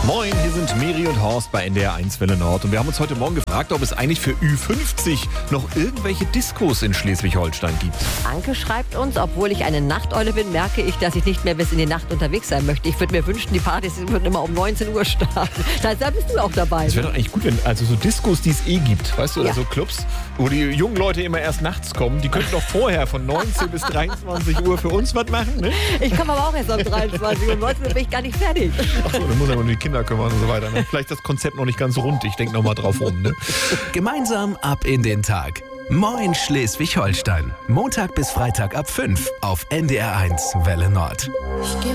Moin, hier sind Miri und Horst bei NDR 1 Welle Nord und wir haben uns heute Morgen gefragt, ob es eigentlich für Ü50 noch irgendwelche Diskos in Schleswig-Holstein gibt. Anke schreibt uns, obwohl ich eine Nachteule bin, merke ich, dass ich nicht mehr bis in die Nacht unterwegs sein möchte. Ich würde mir wünschen, die Partys würden immer um 19 Uhr starten. Da bist du auch dabei. Es wäre doch eigentlich gut, wenn also so Diskos, die es gibt, weißt du, oder Ja. so Clubs, wo die jungen Leute immer erst nachts kommen, die könnten doch vorher von 19 bis 23 Uhr für uns was machen, ne? Ich komme aber auch erst um 23 Uhr. Um 19 Uhr bin ich gar nicht fertig. Achso, dann muss er um die Kinder kümmern und so weiter. Ne? Vielleicht das Konzept noch nicht ganz rund. Ich denke noch mal drauf rum. Ne? Gemeinsam ab in den Tag. Moin Schleswig-Holstein. Montag bis Freitag ab 5 auf NDR 1 Welle Nord. Ich geh